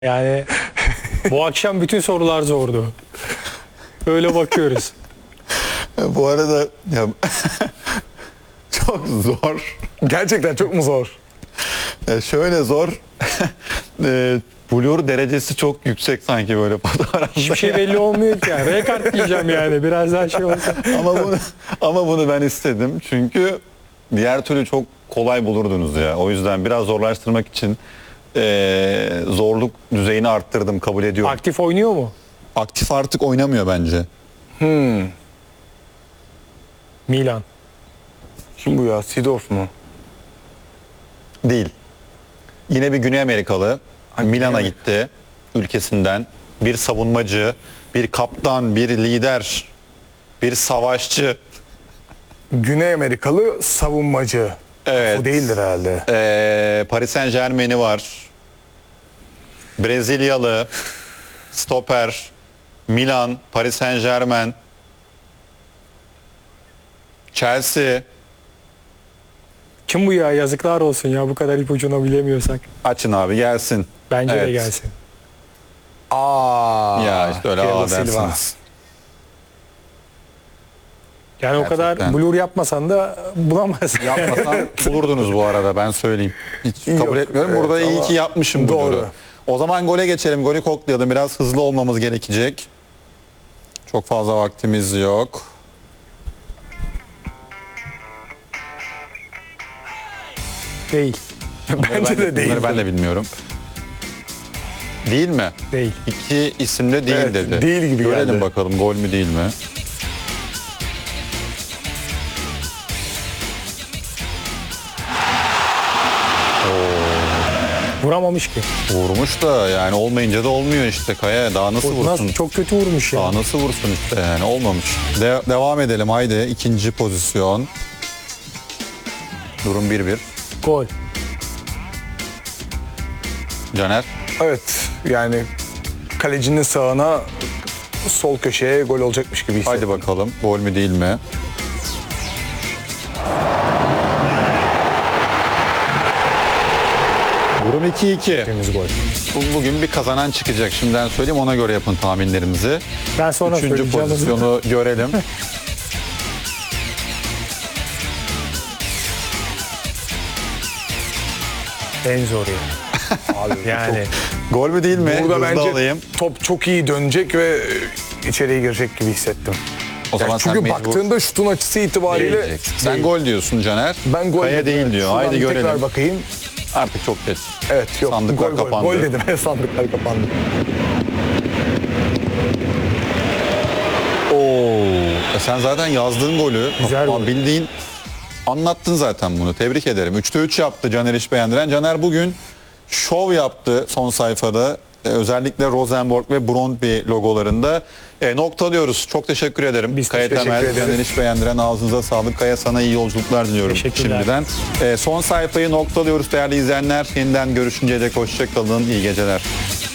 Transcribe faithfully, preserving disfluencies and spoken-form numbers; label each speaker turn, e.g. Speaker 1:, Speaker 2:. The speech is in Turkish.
Speaker 1: Yani bu akşam bütün sorular zordu. Öyle bakıyoruz.
Speaker 2: Bu arada ya, çok zor.
Speaker 3: Gerçekten çok mu zor?
Speaker 2: Ya şöyle zor. e, blur derecesi çok yüksek sanki böyle fotoğrafta.
Speaker 1: Hiçbir şey belli olmuyor ki. Yani. Rekart diyeceğim yani. Biraz daha şey olsa.
Speaker 2: ama bunu ama bunu ben istedim. Çünkü diğer türlü çok kolay bulurdunuz ya. O yüzden biraz zorlaştırmak için e, zorluk düzeyini arttırdım, kabul ediyorum.
Speaker 1: Aktif oynuyor mu?
Speaker 2: Aktif artık oynamıyor bence.
Speaker 3: Hmm.
Speaker 1: Milan.
Speaker 3: Kim bu ya? Seedorf mu?
Speaker 2: Değil. Yine bir Güney Amerikalı.
Speaker 3: Ha,
Speaker 2: Milan'a
Speaker 3: Güney
Speaker 2: gitti ülkesinden. Bir savunmacı, bir kaptan, bir lider, bir savaşçı.
Speaker 3: Güney Amerikalı savunmacı.
Speaker 2: Evet.
Speaker 3: Bu değildir herhalde.
Speaker 2: Ee, Paris Saint Germain'i var. Brezilyalı, stoper, Milan, Paris Saint Germain, Chelsea.
Speaker 1: Kim bu ya? Yazıklar olsun ya. Bu kadar ipucunu bilemiyorsak.
Speaker 2: Açın abi gelsin.
Speaker 1: Bence
Speaker 2: Evet.
Speaker 1: de gelsin.
Speaker 3: Aa.
Speaker 2: Ya işte öyle
Speaker 3: Thiago
Speaker 2: aa
Speaker 3: Silva.
Speaker 2: dersiniz.
Speaker 1: Yani o kadar
Speaker 2: Gerçekten.
Speaker 1: blur yapmasan da bulamazsın.
Speaker 2: Yapmasan bulurdunuz bu arada, ben söyleyeyim. Hiç kabul
Speaker 3: Yok,
Speaker 2: etmiyorum.
Speaker 3: evet,
Speaker 2: Burada iyi
Speaker 3: ama
Speaker 2: ki yapmışım bu
Speaker 3: doğru.
Speaker 2: blur'u. O zaman gole geçelim. Golü koklayalım. Biraz hızlı olmamız gerekecek. Çok fazla vaktimiz yok.
Speaker 1: Değil.
Speaker 3: Bence
Speaker 2: ben
Speaker 3: de değil.
Speaker 2: Bunları ben de bilmiyorum. Değil mi?
Speaker 1: Değil.
Speaker 2: İki isimde değil
Speaker 3: Evet,
Speaker 2: dedi.
Speaker 3: değil gibi
Speaker 2: Görelim
Speaker 3: geldi.
Speaker 2: bakalım gol mü değil mi?
Speaker 1: Vuramamış ki.
Speaker 2: Vurmuş da yani olmayınca da olmuyor işte Kaya. Daha nasıl
Speaker 1: O
Speaker 2: vursun?
Speaker 1: Nasıl, çok kötü vurmuş ya.
Speaker 2: Daha nasıl vursun işte yani, olmamış. De- devam edelim haydi, ikinci pozisyon. Durum bir bir.
Speaker 1: Gol.
Speaker 2: Caner.
Speaker 3: Evet. Yani kalecinin sağına sol köşeye gol olacakmış gibi hissettim.
Speaker 2: Haydi bakalım gol mü değil mi? Durum iki iki.
Speaker 1: Temiz gol.
Speaker 2: Bu- Bugün bir kazanan çıkacak. Şimdiden söyleyeyim, ona göre yapın tahminlerinizi.
Speaker 1: Ben sonra
Speaker 2: Üçüncü
Speaker 1: söyleyeceğim.
Speaker 2: pozisyonu görelim.
Speaker 1: En zor ya.
Speaker 3: Abi,
Speaker 1: Yani
Speaker 2: Gol mü değil mi?
Speaker 3: Burada
Speaker 2: Hızlı
Speaker 3: bence
Speaker 2: alayım.
Speaker 3: top çok iyi dönecek ve e, içeriye girecek gibi hissettim.
Speaker 2: O zaman
Speaker 3: Yani
Speaker 2: sen
Speaker 3: çünkü
Speaker 2: mecbur
Speaker 3: baktığında şutun açısı itibariyle
Speaker 2: değeceksin. Sen
Speaker 3: değil.
Speaker 2: gol diyorsun Caner.
Speaker 3: Ben gol
Speaker 2: Kaya
Speaker 3: dedim,
Speaker 2: değil
Speaker 3: evet.
Speaker 2: diyor.
Speaker 3: Şuradan
Speaker 2: Haydi
Speaker 3: bir
Speaker 2: görelim.
Speaker 3: Tekrar bakayım.
Speaker 2: Artık çok geç.
Speaker 3: Evet, yok.
Speaker 2: Sandıklar
Speaker 3: gol, gol.
Speaker 2: kapandı.
Speaker 3: Gol dedim. Sandıklar kapandı.
Speaker 2: Oo. E sen zaten yazdığın golü,
Speaker 1: Güzel
Speaker 2: ama
Speaker 1: gol.
Speaker 2: bildiğin, anlattın zaten bunu. Tebrik ederim. üçte üç yaptı Caner İşbeğendiren. Caner bugün şov yaptı son sayfada. E, özellikle Rosenborg ve Brøndby logolarında. E, noktalıyoruz. Çok teşekkür ederim.
Speaker 1: Biz
Speaker 2: Kaya
Speaker 3: teşekkür
Speaker 2: Temel,
Speaker 3: ederiz.
Speaker 2: Caner İşbeğendiren, ağzınıza sağlık. Kaya, sana iyi yolculuklar diliyorum
Speaker 1: Teşekkürler.
Speaker 2: şimdiden. E, son sayfayı noktalıyoruz değerli izleyenler. Yeniden görüşünceye dek hoşça kalın. İyi geceler.